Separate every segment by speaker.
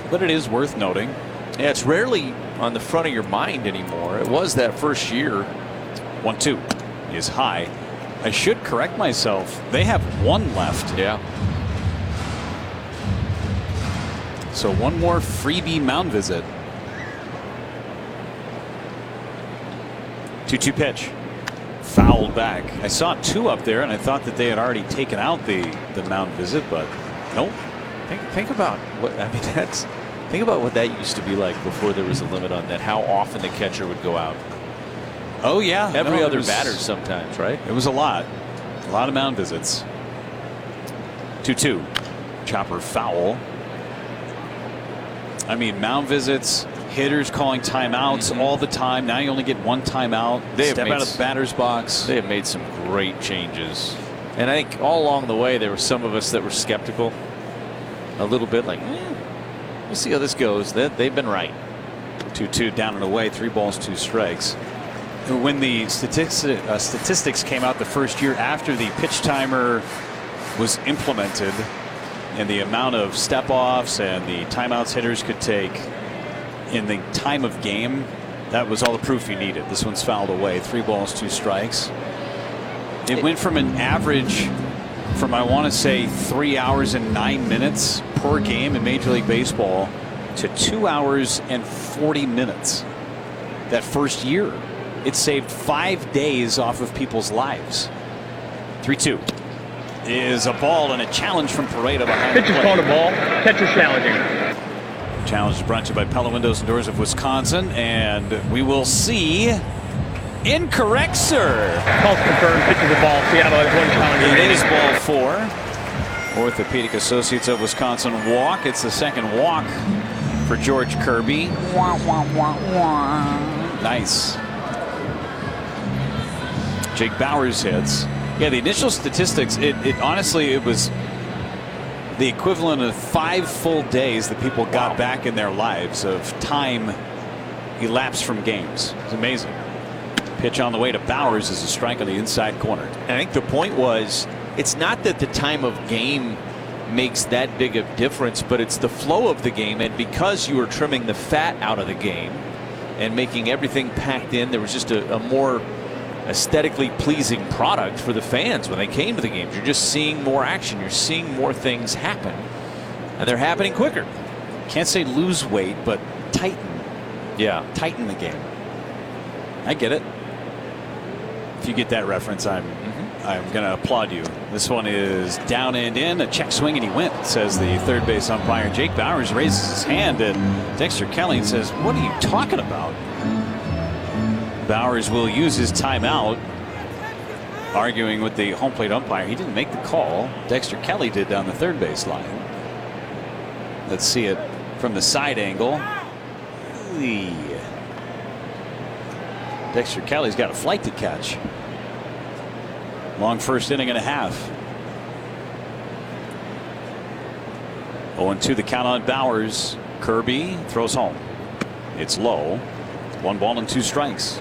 Speaker 1: but it is worth noting.
Speaker 2: Yeah, it's rarely on the front of your mind anymore. It was that first year.
Speaker 1: 1-2 is high. I should correct myself. They have one left.
Speaker 2: Yeah.
Speaker 1: So one more freebie mound visit. 2-2 pitch. Fouled back. I saw 2 up there, and I thought that they had already taken out the mound visit, but nope.
Speaker 2: Think about what I mean. Think about what that used to be like before there was a limit on that. How often the catcher would go out.
Speaker 1: Oh yeah,
Speaker 2: every other batter sometimes, right?
Speaker 1: It was a lot of mound visits. 2-2. Chopper foul. I mean, mound visits, hitters calling timeouts all the time. Now you only get one timeout. Step out of the batter's box.
Speaker 2: They have made some great changes. And I think all along the way, there were some of us that were skeptical. A little bit like, we'll see how this goes. They've been right.
Speaker 1: 2-2 down and away. 3 balls, 2 strikes. When the statistics came out the first year after the pitch timer was implemented, and the amount of step-offs and the timeouts hitters could take in the time of game, that was all the proof you needed. This one's fouled away. 3 balls, 2 strikes. It went from an average from, I want to say, 3 hours and 9 minutes per game in Major League Baseball to 2 hours and 40 minutes that first year. It saved 5 days off of people's lives. 3-2 is a ball and a challenge from Pareda behind the plate.
Speaker 3: Pitcher's called a ball. Catcher's challenging.
Speaker 1: Challenge is brought to you by Pella Windows and Doors of Wisconsin, and we will see. Incorrect, sir.
Speaker 3: Call confirmed. Pitcher's a ball. Seattle has 1 challenge.
Speaker 1: It is ball 4. Orthopedic Associates of Wisconsin walk. It's the second walk for George Kirby. Nice. Jake Bauers hits. Yeah, the initial statistics, it honestly, it was the equivalent of 5 full days that people got back in their lives of time elapsed from games. It's amazing. Pitch on the way to Bauers is a strike on the inside corner.
Speaker 2: And I think the point was, it's not that the time of game makes that big of difference, but it's the flow of the game. And because you were trimming the fat out of the game and making everything packed in, there was just a more aesthetically pleasing product for the fans when they came to the games. You're just seeing more action. You're seeing more things happen, and they're happening quicker.
Speaker 1: Can't say lose weight, but tighten.
Speaker 2: Yeah,
Speaker 1: tighten the game. I get it. If you get that reference, I'm going to applaud you. This one is down and in, a check swing, and he went, says the third base umpire. Jake Bauers raises his hand at Dexter Kelly and says, "What are you talking about?" Bauers will use his timeout, arguing with the home plate umpire. He didn't make the call. Dexter Kelly did down the third base line. Let's see it from the side angle. Dexter Kelly's got a flight to catch. Long first inning and a half. 0-2 the count on Bauers. Kirby throws home. It's low. 1 ball and 2 strikes.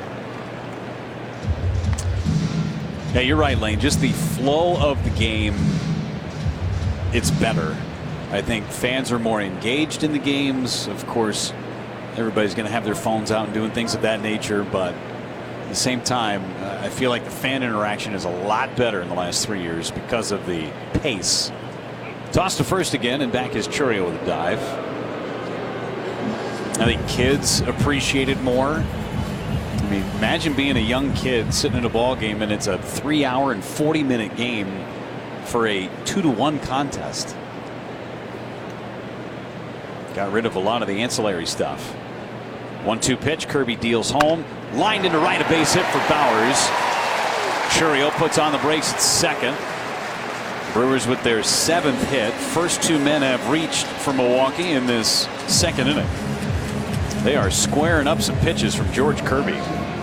Speaker 1: Yeah, you're right, Lane. Just the flow of the game, it's better. I think fans are more engaged in the games. Of course, everybody's going to have their phones out and doing things of that nature, but at the same time, I feel like the fan interaction is a lot better in the last 3 years because of the pace. Toss to first again, and back is Chourio with a dive. I think kids appreciate it more. I mean, imagine being a young kid sitting in a ball game and it's a 3 hour and 40-minute game for a 2-1 contest. Got rid of a lot of the ancillary stuff. 1-2 pitch. Kirby deals home. Lined into right, a base hit for Bauers. Chourio puts on the brakes at second. Brewers with their 7th hit. First 2 men have reached for Milwaukee in this second inning. They are squaring up some pitches from George Kirby.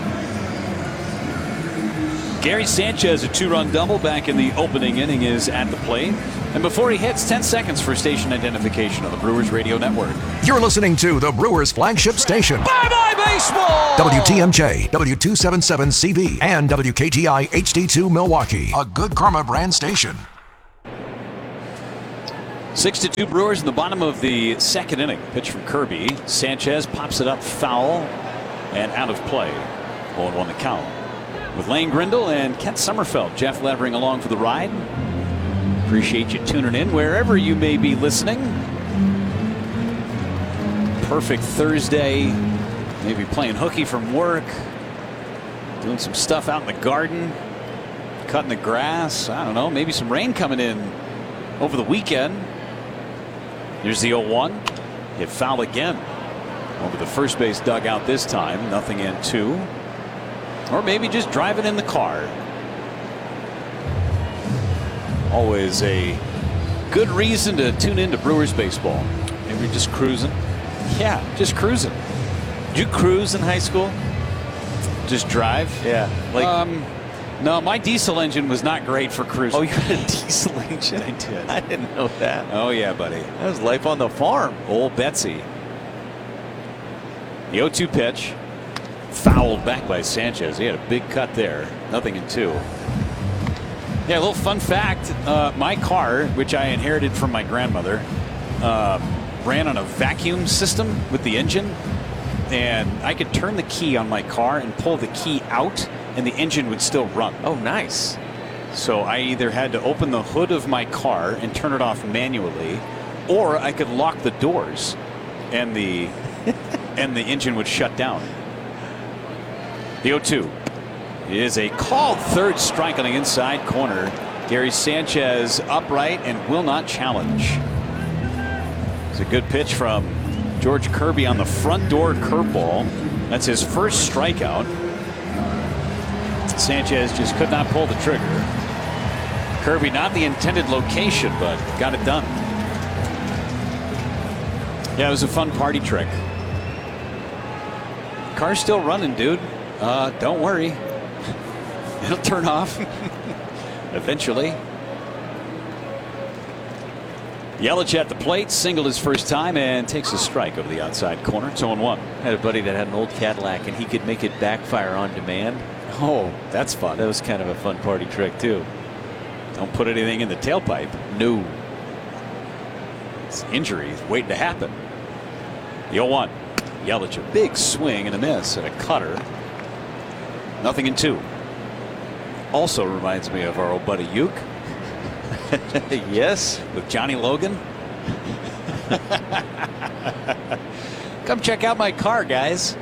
Speaker 1: Gary Sanchez, a 2-run double back in the opening inning, is at the plate. And before he hits, 10 seconds for station identification on the Brewers Radio Network.
Speaker 4: You're listening to the Brewers flagship station.
Speaker 1: Bye-bye baseball!
Speaker 4: WTMJ, W277CV, and WKTI HD2 Milwaukee. A Good Karma brand station.
Speaker 1: 6-2 Brewers in the bottom of the second inning. Pitch from Kirby. Sanchez pops it up foul and out of play. 0-1 the count. With Lane Grindle and Kent Sommerfeld, Jeff Levering along for the ride. Appreciate you tuning in wherever you may be listening. Perfect Thursday. Maybe playing hooky from work. Doing some stuff out in the garden. Cutting the grass. I don't know. Maybe some rain coming in over the weekend. Here's the 0-1. Hit foul again. Over the first base dugout this time. Nothing in 2. Or maybe just driving in the car. Always a good reason to tune into Brewers baseball.
Speaker 2: Maybe just cruising.
Speaker 1: Yeah, just cruising.
Speaker 2: Did you cruise in high school?
Speaker 1: Just drive?
Speaker 2: Yeah. Like
Speaker 1: no, my diesel engine was not great for cruising.
Speaker 2: Oh, you had a diesel engine?
Speaker 1: I did.
Speaker 2: I didn't know that.
Speaker 1: Oh yeah, buddy.
Speaker 2: That was life on the farm.
Speaker 1: Old Betsy. The 0-2 pitch. Fouled back by Sanchez. He had a big cut there. Nothing in 2. Yeah, a little fun fact. My car, which I inherited from my grandmother, ran on a vacuum system with the engine. And I could turn the key on my car and pull the key out, and the engine would still run.
Speaker 2: Oh, nice.
Speaker 1: So I either had to open the hood of my car and turn it off manually, or I could lock the doors, and the engine would shut down. The 0-2 is a called third strike on the inside corner. Gary Sanchez upright and will not challenge. It's a good pitch from George Kirby on the front door curveball. That's his first strikeout. Sanchez just could not pull the trigger. Kirby not the intended location, but got it done. Yeah, it was a fun party trick. Car's still running, dude. Don't worry. It'll turn off eventually. Yelich at the plate, singled his first time and takes a strike over the outside corner. It's 0-1.
Speaker 2: Had a buddy that had an old Cadillac and he could make it backfire on demand.
Speaker 1: Oh, that's fun.
Speaker 2: That was kind of a fun party trick too.
Speaker 1: Don't put anything in the tailpipe.
Speaker 2: No.
Speaker 1: It's injury waiting to happen. The 0-1. Yelich, a big swing and a miss and a cutter. Nothing in 2. Also reminds me of our old buddy Uke.
Speaker 2: Yes.
Speaker 1: With Johnny Logan. Come check out my car, guys.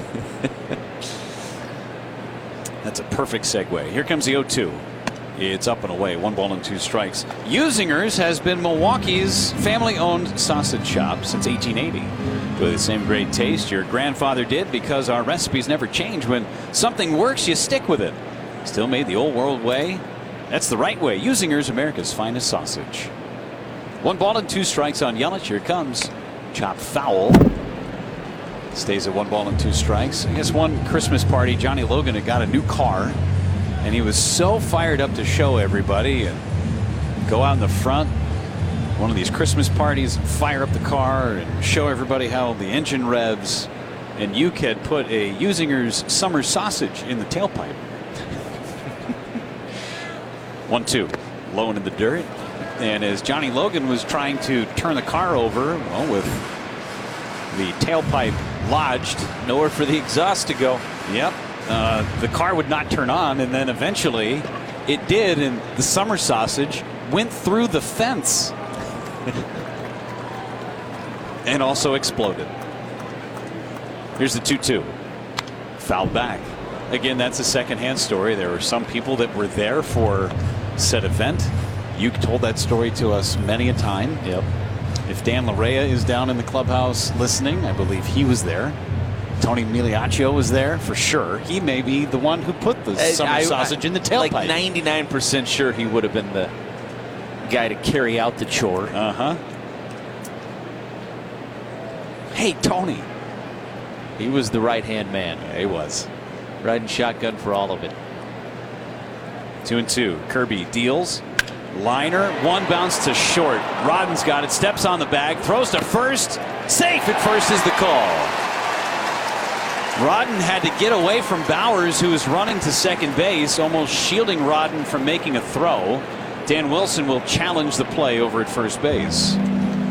Speaker 1: That's a perfect segue. Here comes the 0-2. It's up and away. 1 ball and 2 strikes. Usingers has been Milwaukee's family-owned sausage shop since 1880. With the same great taste your grandfather did, because our recipes never change. When something works, you stick with it. Still made the old world way. That's the right way. Usingers, America's finest sausage. 1 ball and 2 strikes on Yelich. Here it comes. Chop foul. Stays at 1 ball and 2 strikes. I guess one Christmas party, Johnny Logan had got a new car, and he was so fired up to show everybody and go out in the front, one of these Christmas parties, and fire up the car and show everybody how the engine revs. And Uke had put a Usinger's summer sausage in the tailpipe. 1-2, low into the dirt. And as Johnny Logan was trying to turn the car over, well, with the tailpipe lodged,
Speaker 2: nowhere for the exhaust to go.
Speaker 1: Yep. The car would not turn on, and then eventually it did, and the summer sausage went through the fence and also exploded. Here's the 2-2. Fouled back. Again, that's a secondhand story. There were some people that were there for said event. Uke told that story to us many a time.
Speaker 2: Yep.
Speaker 1: If Dan Larea is down in the clubhouse listening, I believe he was there. Tony Migliaccio was there for sure. He may be the one who put the summer sausage in the tailpipe.
Speaker 2: Like 99% sure he would have been the guy to carry out the chore.
Speaker 1: Hey, Tony.
Speaker 2: He was the right-hand man.
Speaker 1: Yeah, he was.
Speaker 2: Riding shotgun for all of it.
Speaker 1: 2-2. Kirby deals. Liner. 1 bounce to short. Rodden's got it. Steps on the bag. Throws to first. Safe at first is the call. Rodden had to get away from Bowers, who was running to second base, almost shielding Rodden from making a throw. Dan Wilson will challenge the play over at first base.